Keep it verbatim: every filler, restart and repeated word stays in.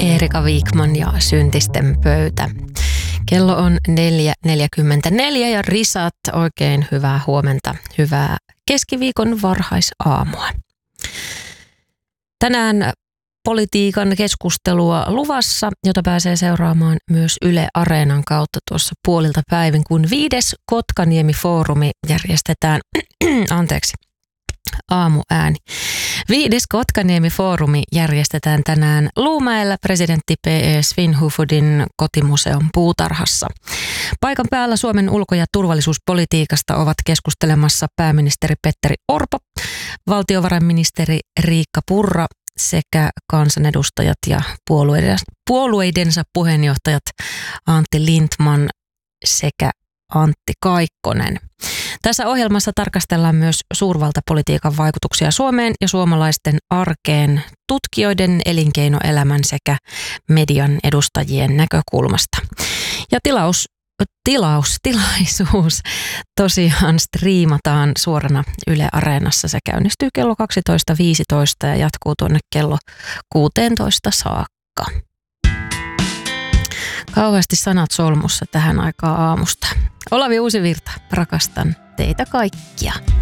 Erika Wikman ja Syntisten pöytä. Kello on neljä neljäkymmentäneljä ja risat, oikein hyvää huomenta, hyvää keskiviikon varhaisaamua. Tänään politiikan keskustelua luvassa, jota pääsee seuraamaan myös Yle Areenan kautta tuossa puolilta päivin, kun viides Kotkaniemi-foorumi järjestetään, anteeksi, aamuääni. Viides Kotkaniemi-foorumi järjestetään tänään Luumäellä presidentti P E Svinhufvudin kotimuseon puutarhassa. Paikan päällä Suomen ulko- ja turvallisuuspolitiikasta ovat keskustelemassa pääministeri Petteri Orpo, valtiovarainministeri Riikka Purra sekä kansanedustajat ja puolueidensa puheenjohtajat Antti Lindtman sekä Antti Kaikkonen. Tässä ohjelmassa tarkastellaan myös suurvaltapolitiikan vaikutuksia Suomeen ja suomalaisten arkeen tutkijoiden, elinkeinoelämän sekä median edustajien näkökulmasta. Ja tilaus, tilaus, tilaisuus tosiaan striimataan suorana Yle Areenassa. Se käynnistyy kello kaksitoista viisitoista ja jatkuu tuonne kello kuusitoista saakka. Kauheasti sanat solmussa tähän aikaan aamusta. Olavi Uusivirta, rakastan teitä kaikkia.